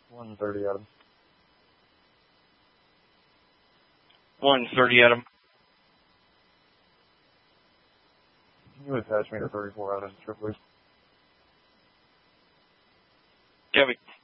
130, Adam. 130, Adam. Can you attach me to 34 out of Tripoli? Copy.